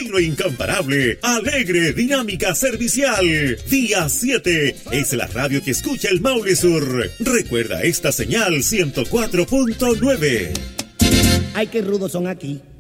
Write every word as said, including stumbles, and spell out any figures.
estilo incomparable, alegre, dinámica, servicial. Día siete es la radio que escucha el Maule Sur. Recuerda esta señal ciento cuatro punto nueve. Ay, qué rudos son aquí.